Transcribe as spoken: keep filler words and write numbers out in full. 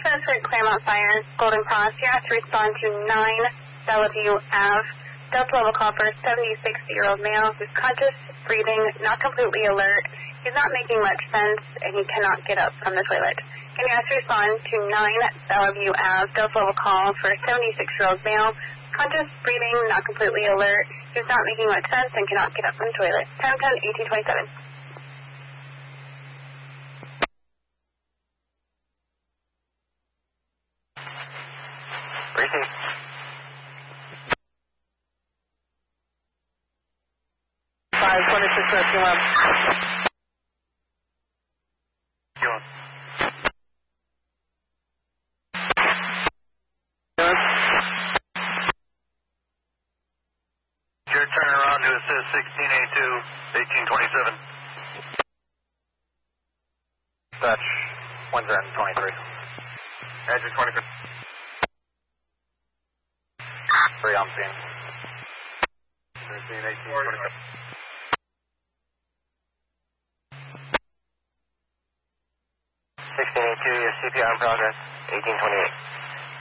Dispatch for Claremont Fire, Golden Cross. You have to respond to nine Bellevue Avenue. Delta level call for a seventy-six-year-old male who's conscious, breathing, not completely alert. He's not making much sense, and he cannot get up from the toilet. Can you ask to respond to nine Bellevue Avenue, Delta level call for a seventy-six-year-old male, conscious, breathing, not completely alert. He's not making much sense and cannot get up from the toilet. ten ten, eighteen twenty-seven. Receive. five twenty-six rescue lab. Good. Good. Your turn around to assist sixteen A two, eighteen twenty-seven. Dutch one twenty-three. Edge twenty-three. Three on scene. thirteen, eighteen, twenty-seven. sixteen A two, your C P R in progress, eighteen twenty-eight.